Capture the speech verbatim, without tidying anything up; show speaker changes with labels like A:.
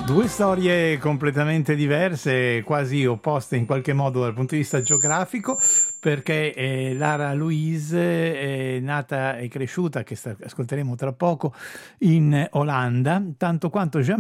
A: Due storie completamente diverse, quasi opposte in qualche modo dal punto di vista geografico, perché eh, Lara Louise è nata e cresciuta, che sta, ascolteremo tra poco, in Olanda, tanto quanto Jean